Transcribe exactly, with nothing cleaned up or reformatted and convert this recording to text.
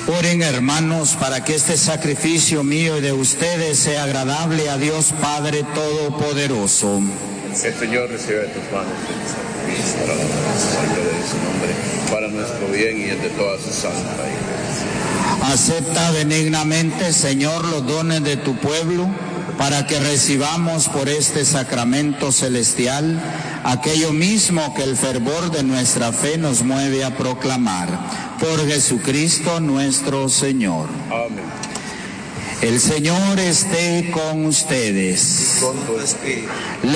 Oren, hermanos, para que este sacrificio mío y de ustedes sea agradable a Dios Padre Todopoderoso. El Señor reciba de tus manos este sacrificio para la gloria de su nombre, para nuestro bien y el de toda su santa Iglesia. Acepta benignamente, Señor, los dones de tu pueblo, para que recibamos por este sacramento celestial aquello mismo que el fervor de nuestra fe nos mueve a proclamar. Por Jesucristo nuestro Señor. Amén. El Señor esté con ustedes. Con tu espíritu.